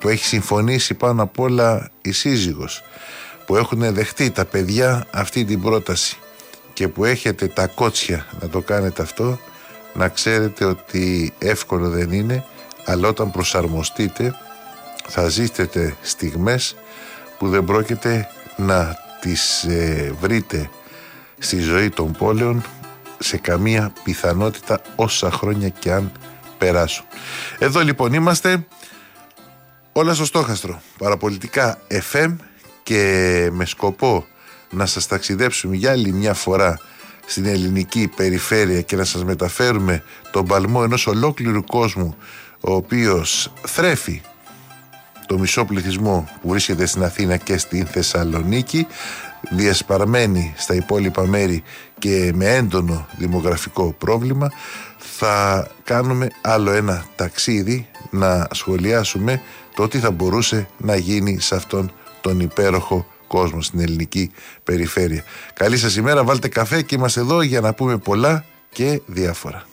που έχει συμφωνήσει πάνω απ' όλα η σύζυγος, που έχουν δεχτεί τα παιδιά αυτή την πρόταση και που έχετε τα κότσια να το κάνετε αυτό, να ξέρετε ότι εύκολο δεν είναι, αλλά όταν προσαρμοστείτε θα ζήσετε στιγμές που δεν πρόκειται να τις βρείτε στη ζωή των πόλεων σε καμία πιθανότητα, όσα χρόνια και αν περάσουν. Εδώ λοιπόν είμαστε, όλα στο στόχαστρο Παραπολιτικά FM, και με σκοπό να σας ταξιδέψουμε για άλλη μια φορά στην ελληνική περιφέρεια και να σας μεταφέρουμε τον παλμό ενός ολόκληρου κόσμου, ο οποίος θρέφει το μισό πληθυσμό που βρίσκεται στην Αθήνα και στην Θεσσαλονίκη, διασπαρμένοι στα υπόλοιπα μέρη και με έντονο δημογραφικό πρόβλημα. Θα κάνουμε άλλο ένα ταξίδι να σχολιάσουμε το τι θα μπορούσε να γίνει σε αυτόν τον υπέροχο κόσμο στην ελληνική περιφέρεια. Καλή σας ημέρα, βάλτε καφέ και είμαστε εδώ για να πούμε πολλά και διάφορα.